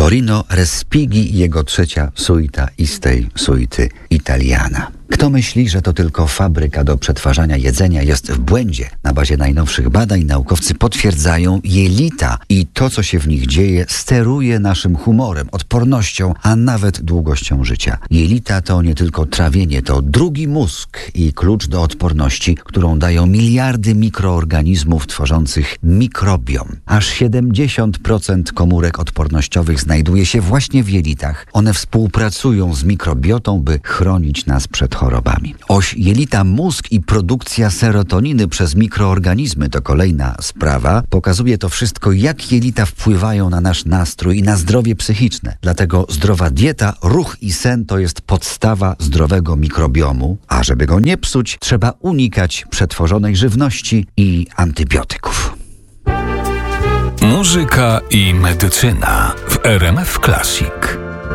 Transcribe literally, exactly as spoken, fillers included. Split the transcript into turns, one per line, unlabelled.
Torino Respighi i jego trzecia suita z tej suity Italiana. Kto myśli, że to tylko fabryka do przetwarzania jedzenia, jest w błędzie. Na bazie najnowszych badań naukowcy potwierdzają, jelita i to, co się w nich dzieje, steruje naszym humorem, odpornością, a nawet długością życia. Jelita to nie tylko trawienie, to drugi mózg i klucz do odporności, którą dają miliardy mikroorganizmów tworzących mikrobiom. Aż siedemdziesiąt procent komórek odpornościowych znajduje się właśnie w jelitach. One współpracują z mikrobiotą, by chronić nas przed chorobami. Oś jelita-mózg i produkcja serotoniny przez mikroorganizmy to kolejna sprawa. Pokazuje to wszystko, jak jelita wpływają na nasz nastrój i na zdrowie psychiczne. Dlatego zdrowa dieta, ruch i sen to jest podstawa zdrowego mikrobiomu, a żeby go nie psuć, trzeba unikać przetworzonej żywności i antybiotyków.
Muzyka i medycyna w R M F Classic.